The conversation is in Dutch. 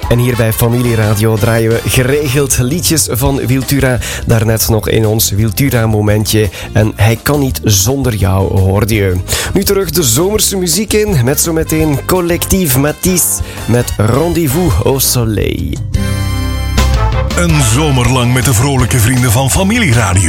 En hier bij Familieradio draaien we geregeld liedjes van Wiltura. Daarnet nog in ons Wiltura-momentje. En Hij kan niet zonder jou, hoorde je. Nu terug de zomerse muziek in. Met zometeen Collectief Matisse met Rendez-vous au Soleil. Een zomer lang met de vrolijke vrienden van Familieradio.